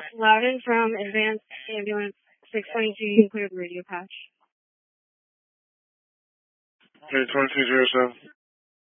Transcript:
Loudon from Advanced Ambulance 622, you can clear the radio patch. Okay, 2207.